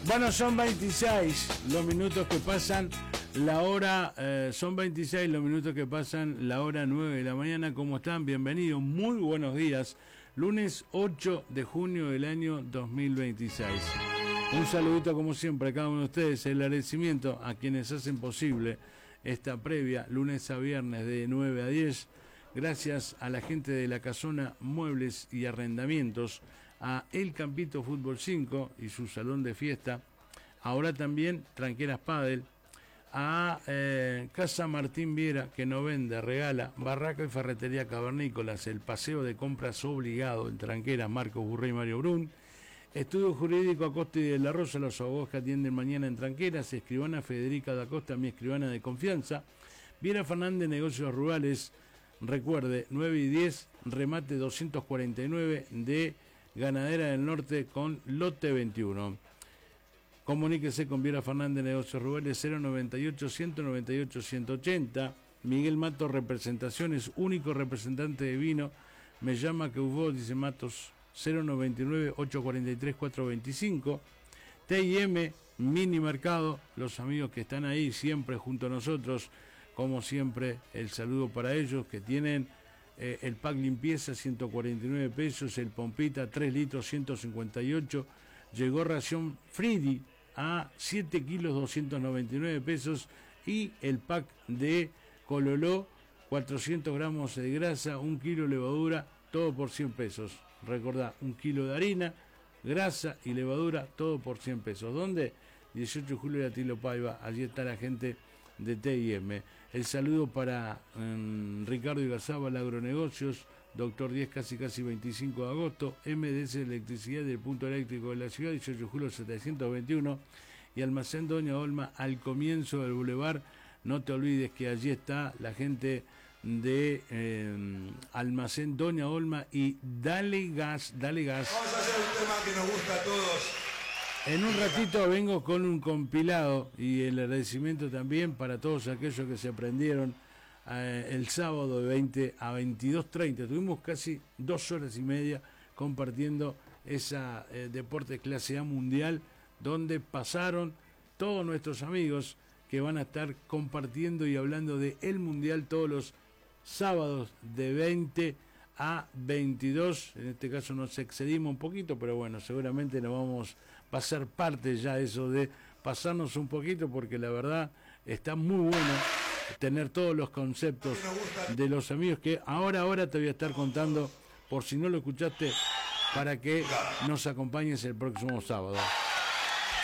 Bueno, son 26 los minutos que pasan la hora, son 26 los minutos que pasan la hora 9 de la mañana. ¿Cómo están? Bienvenidos, muy buenos días. Lunes 8 de junio del año 2026. Un saludito como siempre a cada uno de ustedes, el agradecimiento a quienes hacen posible esta previa, lunes a viernes de 9 a 10. Gracias a la gente de la Casona Muebles y Arrendamientos, a El Campito Fútbol 5 y su salón de fiesta, ahora también Tranqueras Padel, a Casa Martín Viera, que no vende, regala, Barraca y Ferretería Cavernícolas, el paseo de compras obligado en Tranqueras, Marcos Burrey y Mario Brun, Estudio Jurídico Acosta y de la Rosa, los abogados que atienden mañana en Tranqueras, escribana Federica da Costa, mi escribana de confianza, Viera Fernández, Negocios Rurales. Recuerde, 9 y 10, remate 249 de Ganadera del Norte con lote 21. Comuníquese con Viera Fernández, Negocios Rurales, 098-198-180. Miguel Matos Representaciones, único representante de vino. Me llama que hubo, dice Matos, 099-843-425. T&M Mini Mercado, los amigos que están ahí siempre junto a nosotros. Como siempre, el saludo para ellos que tienen el pack limpieza 149 pesos, el pompita 3 litros 158, llegó ración Fridi a 7 kilos 299 pesos y el pack de Cololó 400 gramos de grasa, 1 kilo de levadura, todo por 100 pesos. Recordá, 1 kilo de harina, grasa y levadura, todo por 100 pesos. ¿Dónde? 18 de julio de Atilo Paiva, allí está la gente de T&M. El saludo para Ricardo Igazábal Agronegocios, Doctor 10 casi 25 de agosto, MDS Electricidad del punto eléctrico de la ciudad, 18 de julio 721, y Almacén Doña Olma al comienzo del bulevar. No te olvides que allí está la gente de Almacén Doña Olma y Dale Gas, Dale Gas. Vamos a hacer un tema que nos gusta a todos. En un ratito vengo con un compilado y el agradecimiento también para todos aquellos que se prendieron el sábado de 20 a 22:30. Tuvimos casi 2 horas y media compartiendo esa Deportes Clase A Mundial, donde pasaron todos nuestros amigos que van a estar compartiendo y hablando de el Mundial todos los sábados de 20 a 22, en este caso nos excedimos un poquito, pero bueno, seguramente nos vamos a pasar parte ya eso de pasarnos un poquito, porque la verdad está muy bueno tener todos los conceptos de los amigos que ahora te voy a estar contando, por si no lo escuchaste, para que nos acompañes el próximo sábado.